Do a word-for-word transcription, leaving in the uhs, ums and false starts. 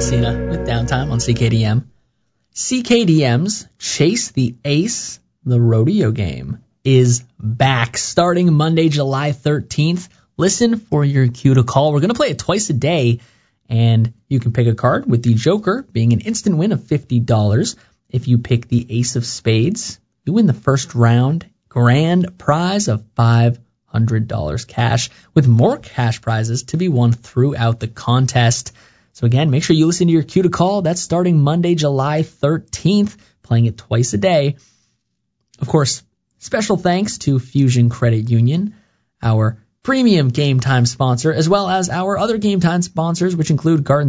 Messina with Downtime on C K D M. C K D M's Chase the Ace, the rodeo game, is back starting Monday, July thirteenth. Listen for your cue to call. We're going to play it twice a day, and you can pick a card with the Joker being an instant win of fifty dollars. If you pick the Ace of Spades, you win the first round grand prize of five hundred dollars cash, with more cash prizes to be won throughout the contest. So again, make sure you listen to your cue to call. That's starting Monday, July thirteenth, playing it twice a day. Of course, special thanks to Fusion Credit Union, our premium Game Time sponsor, as well as our other Game Time sponsors, which include Garden